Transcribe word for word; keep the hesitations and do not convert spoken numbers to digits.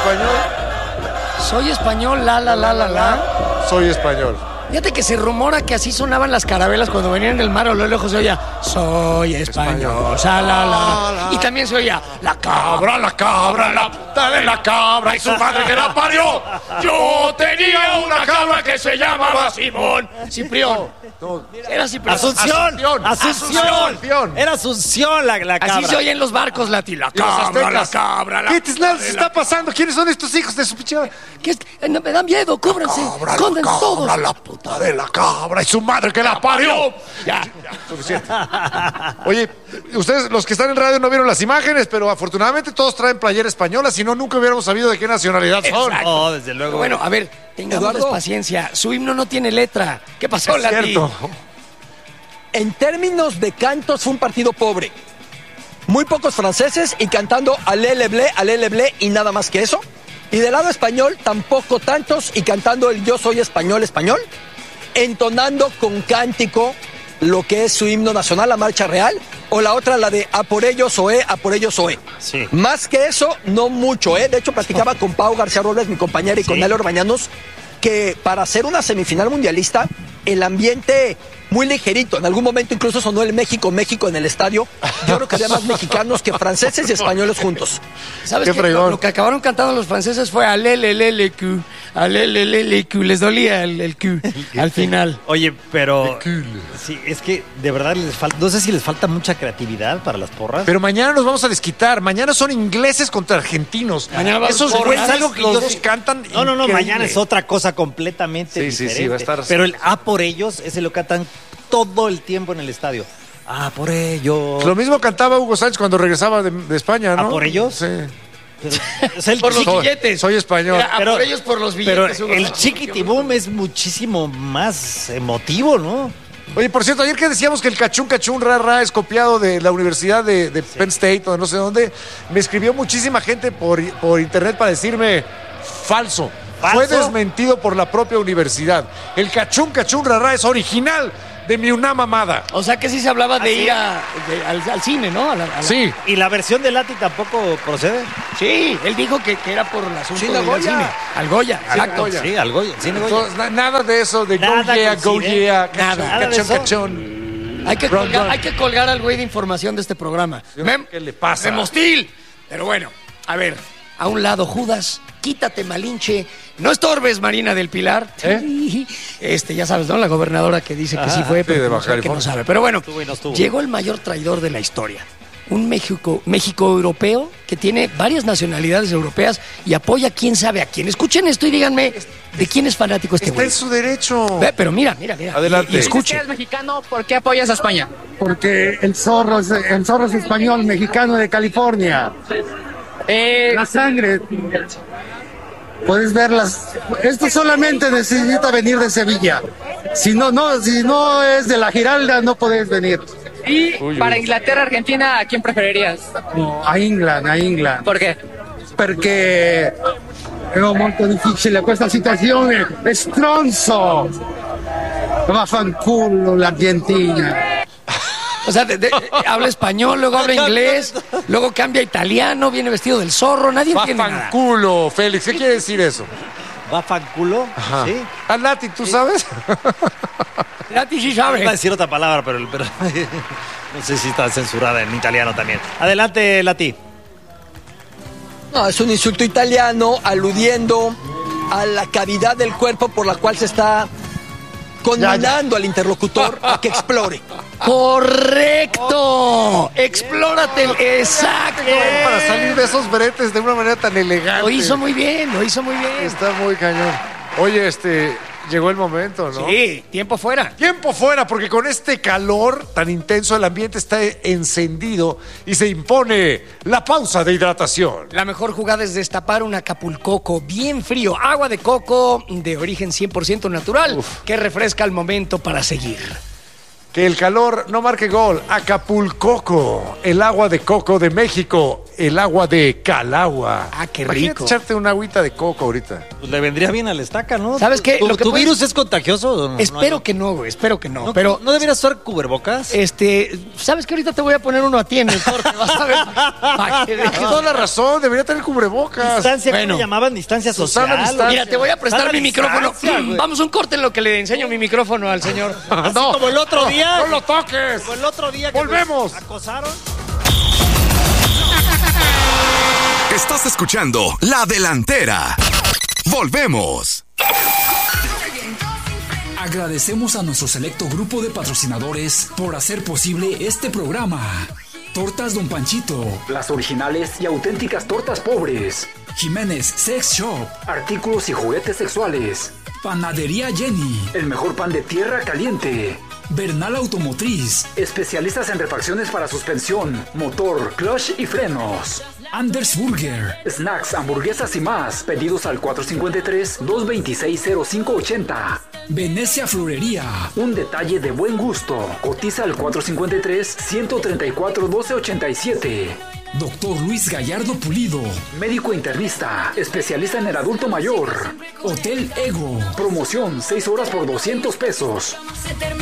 español. Soy español, la, la, la, la, la. Soy español. Fíjate que se rumora que así sonaban las carabelas cuando venían del mar, a lo lejos se oía, soy español, salala. Y también se oía, la cabra, la cabra, la puta de la cabra y su madre que la parió. Yo tenía una cabra que se llamaba Simón. Ciprión. No. Era Ciprión. Asunción. Asunción. Asunción. Asunción. Era Asunción la, la cabra. Así se oye en los barcos, Lati. La Y los cabra, la aztecas. cabra, la ¿Qué puta tiznal de se la está pasando? ¿Quiénes son estos hijos de su pichada? ¿Qué es? Eh, no, me da miedo, cúbranse. Cabra, Esconden la cabra, todos. la puta de la cabra y su madre que la parió. Ya. Suficiente. Oye, ustedes, los que están en radio, no vieron las imágenes, pero afortunadamente todos traen playera española, si no, nunca hubiéramos sabido de qué nacionalidad son. Exacto. Oh, desde luego. Bueno, a ver, tengamos Eduardo. paciencia. Su himno no tiene letra. ¿Qué pasó, Es Lati? cierto. En términos de cantos fue un partido pobre. Muy pocos franceses y cantando alele ble, alele ble y nada más que eso. Y del lado español tampoco tantos y cantando el yo soy español español, entonando con cántico lo que es su himno nacional, la marcha real, o la otra la de a por ellos oe, a por ellos oe. Sí. Más que eso, no mucho, ¿eh? De hecho, platicaba con Pau García Robles, mi compañera, y con Sí. Nelo Orbañanos, que para hacer una semifinal mundialista, el ambiente muy ligerito. En algún momento incluso sonó el México, México en el estadio. Yo creo que había más mexicanos que franceses y españoles juntos. ¿Sabes Qué qué? fregón. Lo, lo que acabaron cantando los franceses fue alelelelecu, alelelelecu. Les dolía el, el Q al final. Oye, pero sí, es que de verdad les falta, no sé si les falta mucha creatividad para las porras. Pero mañana nos vamos a desquitar. Mañana son ingleses contra argentinos. Mañana va a Esos haber güeyes, porras. algo que Los los dos- dos cantan. No, no, no, increíble. mañana es otra cosa completamente Sí, sí, sí, diferente. va a estar- Pero el A por ellos, ese lo cantan todo el tiempo en el estadio. Ah, por ellos. Lo mismo cantaba Hugo Sánchez cuando regresaba de, de España, ¿no? ¿Ah, por ellos? Sí. Pero, es el Por los chiqui- billetes. Soy español. Era, a Pero- por ellos por los Pero billetes. Hugo el Sánchez. chiquitibum es muchísimo más emotivo, ¿no? Oye, por cierto, ayer que decíamos que el cachún cachún ra ra es copiado de la Universidad de, de Penn State o de no sé dónde, me escribió muchísima gente por, por internet para decirme falso. ¿Falso? Fue desmentido por la propia universidad. El cachún cachún ra ra es original de mi una mamada. O sea que sí se hablaba de ¿Ah, ir sí? a, de- al, al cine, ¿no? A la- a la- Sí. ¿Y la versión de Lati tampoco procede? Sí, él dijo que, que era por el asunto Sí, del la al Goya. cine. Al Goya, exacto. Goya. Sí, al Goya. Sí, Goya. Entonces, na- nada de eso de Nada go yeah, go coincide. yeah, Nada. cachón, Nada de cachón, eso. cachón. Hay que, Run, colgar, run. hay que colgar al güey de información de este programa. Mem- ¿Qué le pasa? Memostil. Pero bueno, a ver, a un lado Judas, quítate Malinche, no estorbes Marina del Pilar. ¿Eh? Este, ya sabes, ¿no? La gobernadora que dice que sí fue, sí, pero de que no Baja sabe, que no California. sabe. Pero bueno, Estuvo y no estuvo. llegó el mayor traidor de la historia. Un México, México europeo que tiene varias nacionalidades europeas y apoya quién sabe a quién. Escuchen esto y díganme de quién es fanático este Está güey. en su derecho. Ve, pero mira, mira, mira. Adelante. Y, y escuche. eres mexicano, ¿por qué apoyas a España? Porque el zorro es, el zorro es español, mexicano de California. Eh, La sangre. Puedes verlas. Esto solamente necesita venir de Sevilla. Si no, no, si no es de la Giralda, no puedes venir. y para Inglaterra, Argentina, ¿a quién preferirías? A England, a England. ¿Por qué? Perché è molto difficile questa situazione. È stronzo. Vaffanculo l'Argentina. O sea, de- de- habla español, luego habla inglés, luego cambia a italiano, viene vestido del zorro, nadie Va entiende nada. fanculo, Félix. ¿Qué quiere decir eso? ¿Va fanculo? Ajá. Sí. Ah, Lati, ¿tú sabes? Lati sí Iba a sabe. decir otra palabra, pero, pero no sé si está censurada en italiano también. Adelante, Lati. No, es un insulto italiano aludiendo a la cavidad del cuerpo por la cual se está condenando al interlocutor a que explore. Correcto. Explórate. el- Exacto. Para salir de esos bretes de una manera tan elegante. Lo hizo muy bien, lo hizo muy bien. Está muy cañón. Oye, este, llegó el momento, ¿no? Sí, tiempo fuera. Tiempo fuera, porque con este calor tan intenso el ambiente está encendido y se impone la pausa de hidratación. La mejor jugada es destapar un Acapulcoco bien frío, agua de coco de origen cien por ciento natural, que refresca el momento para seguir. Que el calor no marque gol. Acapulcoco, el agua de coco de México. el agua de Calagua. Ah, qué Imagínate rico. echarte una agüita de coco ahorita. Pues le vendría bien a la estaca, ¿no? ¿Sabes qué? ¿Tu, Lo que tu puedes- virus es contagioso? ¿O no? Espero no, que no, güey, espero que no. no, pero, ¿No deberías usar cubrebocas? este, ¿sabes que ahorita te voy a poner uno a ti en el corte? Vas a ver. Pa' que Tienes dejes- toda la razón, debería tener cubrebocas. Distancia, ¿cómo Bueno. le llamaban? Distancia social. Susana distancia. Mira, te voy a prestar Sana mi micrófono. distancia, güey. Vamos a un corte en lo que le enseño mi micrófono al señor. Así No, como el otro no, día. no lo toques. Como el otro día que Volvemos. nos acosaron. Estás escuchando La Delantera. Volvemos. Agradecemos a nuestro selecto grupo de patrocinadores por hacer posible este programa. Tortas Don Panchito, Las originales y auténticas tortas pobres. Jiménez Sex Shop, Artículos y juguetes sexuales. Panadería Jenny, El mejor pan de tierra caliente. Bernal Automotriz, Especialistas en refacciones para suspensión, motor, clutch y frenos. Anders Burger, Snacks, hamburguesas y más. Pedidos al cuatro cinco tres, dos dos seis, cero cinco ocho cero. Venecia Florería, Un detalle de buen gusto. Cotiza al cuatro cinco tres, uno tres cuatro, uno dos ocho siete. Doctor Luis Gallardo Pulido, Médico internista, especialista en el adulto mayor. Hotel Ego, Promoción seis horas por doscientos pesos.